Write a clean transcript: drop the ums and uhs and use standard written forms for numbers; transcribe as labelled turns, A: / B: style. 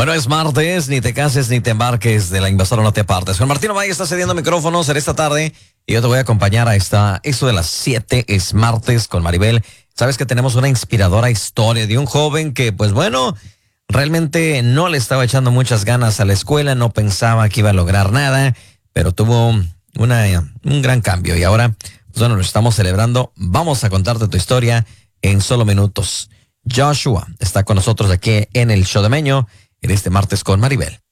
A: Bueno, es martes, ni te cases ni te embarques, de la invasora no te apartes. Juan Martín Valle está cediendo micrófonos en esta tarde y yo te voy a acompañar a eso de las 7, es martes con Maribel. Sabes que tenemos una inspiradora historia de un joven que, pues bueno, realmente no le estaba echando muchas ganas a la escuela, no pensaba que iba a lograr nada, pero tuvo un gran cambio y ahora, pues bueno, lo estamos celebrando. Vamos a contarte tu historia en solo minutos. Joshua está con nosotros aquí en el Show de Meño en este martes con Maribel.